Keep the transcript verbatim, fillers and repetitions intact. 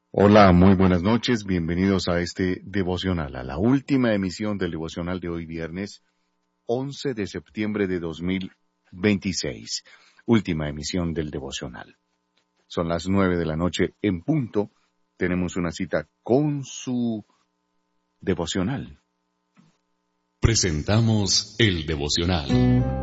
Hola, muy buenas noches, bienvenidos a este devocional, a la última emisión del devocional de hoy viernes once de septiembre de dos mil veintiséis, última emisión del devocional. Son las nueve de la noche en punto, tenemos una cita con su devocional. Presentamos el devocional.